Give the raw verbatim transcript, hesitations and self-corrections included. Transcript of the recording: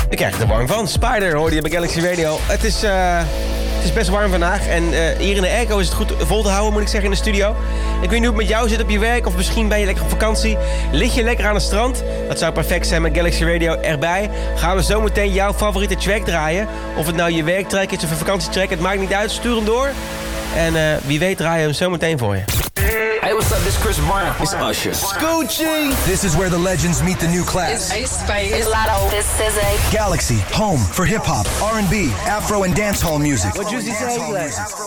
Ik krijg er warm van. Spider hoorde je bij Galaxy Radio. Het is, uh, het is best warm vandaag. En uh, hier in de airco is het goed vol te houden, moet ik zeggen, in de studio. Ik weet niet hoe het met jou zit op je werk. Of misschien ben je lekker op vakantie. Lig je lekker aan het strand? Dat zou perfect zijn met Galaxy Radio erbij. Gaan we zo meteen jouw favoriete track draaien. Of het nou je werktrack is of een vakantietrack. Het maakt niet uit. Stuur hem door. En uh, wie weet draaien we hem zo meteen voor je. Hey, what's up? This is Chris Brown. It's Usher. Scoochie! This is where the legends meet the new class. It's Ace Space. It's Lotto. This is a Galaxy, home for hip-hop, R and B, Afro and dancehall music. What you say?